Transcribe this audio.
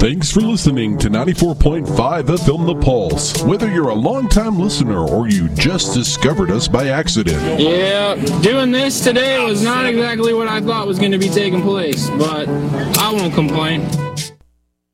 Thanks for listening to 94.5 FM The Pulse. Whether you're a longtime listener or you just discovered us by accident. Yeah, doing this today was not exactly what I thought was going to be taking place, but I won't complain.